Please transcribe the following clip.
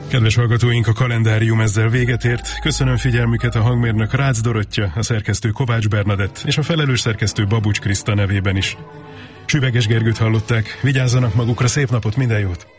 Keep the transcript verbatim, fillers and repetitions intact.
Kedves hallgatóink, a kalendárium ezzel véget ért. Köszönöm figyelmüket, a hangmérnök Rácz Dorottya, a szerkesztő Kovács Bernadett és a felelős szerkesztő Babucs Kriszta nevében is. Süveges Gergőt hallották, vigyázzanak magukra, szép napot, minden jót!